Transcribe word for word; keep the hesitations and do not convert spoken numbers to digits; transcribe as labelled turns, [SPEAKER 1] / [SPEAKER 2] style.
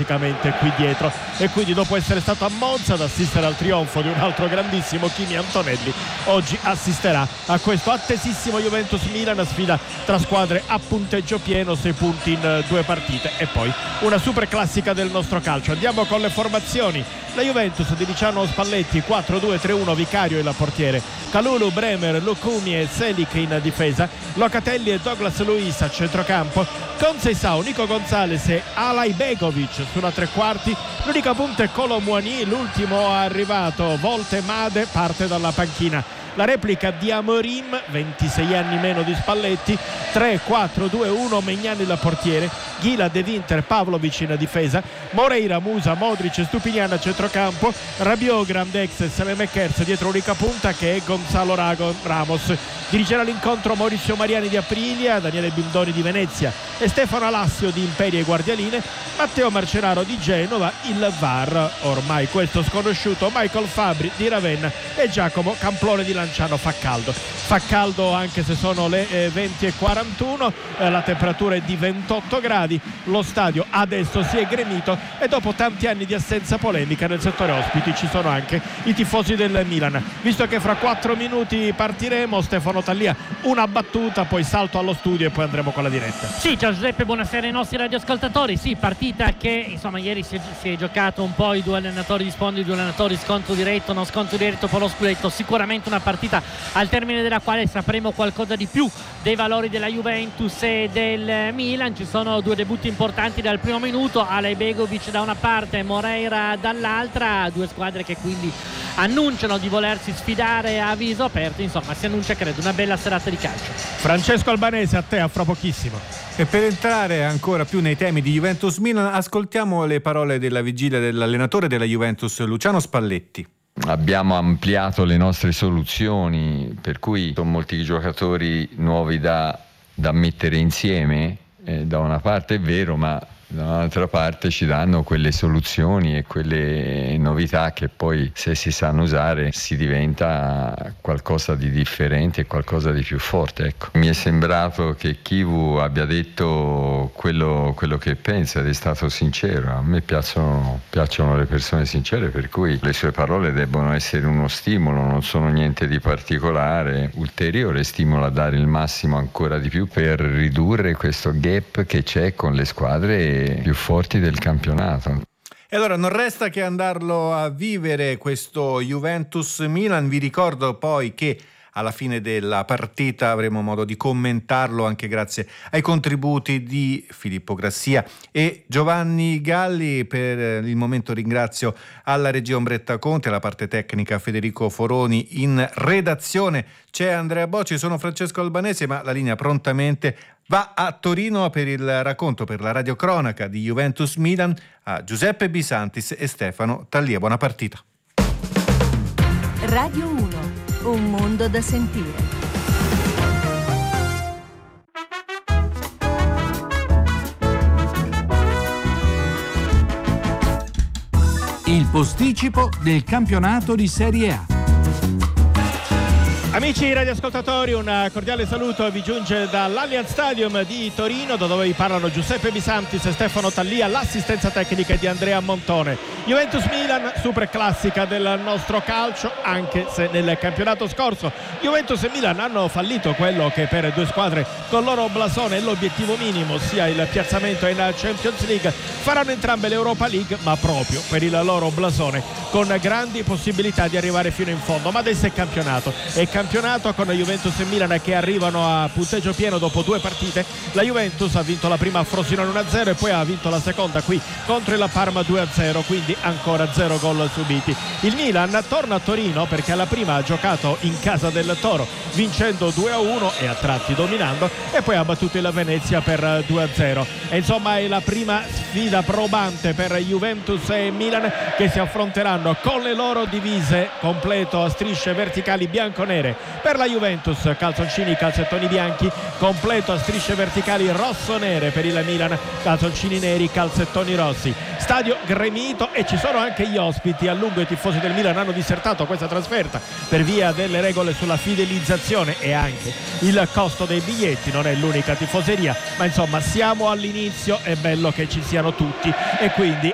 [SPEAKER 1] praticamente qui dietro, e quindi dopo essere stato a Monza ad assistere al trionfo di un altro grandissimo, Kimi Antonelli, oggi assisterà a questo attesissimo Juventus-Milan, sfida tra squadre a punteggio pieno, sei punti in due partite, e poi una super classica del nostro calcio. Andiamo con le formazioni. La Juventus di Luciano Spalletti, quattro due tre uno, Vicario il portiere, Kalulu, Bremer, Lucumi e Selic in difesa, Locatelli e Douglas Luiz a centrocampo, Conceição, Nico Gonzalez e Alajbegovic sulla tre quarti. L'unica punta è Kolo Muani, l'ultimo arrivato, Volte Made, parte dalla panchina. La replica di Amorim, ventisei anni meno di Spalletti, tre quattro due uno, Maignan il portiere, Ghila, De Winter, Pavlovic in difesa, Moreira, Musa, Modric, Stupinian a centrocampo, Rabiot, Grandex e Saelemaekers dietro l'unica punta che è Gonzalo Rago, Ramos. Dirigerà l'incontro Maurizio Mariani di Aprilia, Daniele Bindoni di Venezia e Stefano Alassio di Imperia e Guardialine, Matteo Marcenaro di Genova, il V A R ormai questo sconosciuto Michael Fabri di Ravenna e Giacomo Camplone di Lanciano. Fa caldo, fa caldo anche se sono le eh, venti e quarantuno, eh, la temperatura è di ventotto gradi, lo stadio adesso si è gremito e dopo tanti anni di assenza polemica nel settore ospiti ci sono anche i tifosi del Milan. Visto che fra quattro minuti partiremo, Stefano Tallia, una battuta, poi salto allo studio e poi andremo con la diretta.
[SPEAKER 2] Sì, ciao Giuseppe, buonasera ai nostri radioascoltatori. Sì, partita che insomma ieri si è, si è giocato un po', i due allenatori rispondono, i due allenatori scontro diretto, non scontro diretto per lo scudetto, sicuramente una partita al termine della quale sapremo qualcosa di più dei valori della Juventus e del Milan. Ci sono due debutti importanti dal primo minuto, Alajbegovic da una parte, Moreira dall'altra, due squadre che quindi annunciano di volersi sfidare a viso aperto. Insomma, si annuncia credo una bella serata di calcio.
[SPEAKER 1] Francesco Albanese, a te, a fra pochissimo.
[SPEAKER 3] E per entrare ancora più nei temi di Juventus-Milan, ascoltiamo le parole della vigilia dell'allenatore della Juventus, Luciano Spalletti.
[SPEAKER 4] Abbiamo ampliato le nostre soluzioni, per cui sono molti giocatori nuovi da, da mettere insieme, eh, da una parte è vero, ma dall'altra parte ci danno quelle soluzioni e quelle novità che poi, se si sanno usare, si diventa qualcosa di differente e qualcosa di più forte. Ecco. Mi è sembrato che Chivu abbia detto quello, quello che pensa ed è stato sincero. A me piacciono, piacciono le persone sincere, per cui le sue parole debbono essere uno stimolo, non sono niente di particolare, ulteriore stimolo a dare il massimo ancora di più per ridurre questo gap che c'è con le squadre più forti del campionato.
[SPEAKER 3] E allora non resta che andarlo a vivere questo Juventus-Milan. Vi ricordo poi che alla fine della partita avremo modo di commentarlo anche grazie ai contributi di Filippo Grassia e Giovanni Galli. Per il momento ringrazio alla regia Ombretta Conte, alla parte tecnica Federico Foroni, in redazione c'è Andrea Bocci, sono Francesco Albanese, ma la linea prontamente va a Torino per il racconto, per la radiocronaca di Juventus-Milan, a Giuseppe Bisantis e Stefano Tallia. Buona partita.
[SPEAKER 5] Radio uno, un mondo da sentire.
[SPEAKER 6] Il posticipo del campionato di Serie A.
[SPEAKER 1] Amici radioascoltatori, un cordiale saluto vi giunge dall'Allianz Stadium di Torino, da dove vi parlano Giuseppe Bisantis e Stefano Tallia, l'assistenza tecnica di Andrea Montone. Juventus-Milan, super classica del nostro calcio, anche se nel campionato scorso Juventus e Milan hanno fallito quello che per due squadre con loro blasone è l'obiettivo minimo, ossia il piazzamento in Champions League. Faranno entrambe l'Europa League, ma proprio per il loro blasone, con grandi possibilità di arrivare fino in fondo. Ma adesso è campionato, è campionato con Juventus e Milan che arrivano a punteggio pieno dopo due partite. La Juventus ha vinto la prima a Frosinone uno a zero e poi ha vinto la seconda qui contro il Parma due a zero, quindi ancora zero gol subiti. Il Milan torna a Torino perché alla prima ha giocato in casa del Toro vincendo due a uno e a tratti dominando, e poi ha battuto il Venezia per due a zero. E insomma è la prima sfida probante per Juventus e Milan, che si affronteranno con le loro divise completo a strisce verticali bianco-nere. Per la Juventus calzoncini, calzettoni bianchi, completo a strisce verticali rosso-nere. Per il Milan calzoncini neri, calzettoni rossi. Stadio gremito e ci sono anche gli ospiti. A lungo i tifosi del Milan hanno dissertato questa trasferta per via delle regole sulla fidelizzazione e anche il costo dei biglietti. Non è l'unica tifoseria, ma insomma siamo all'inizio, è bello che ci siano tutti e quindi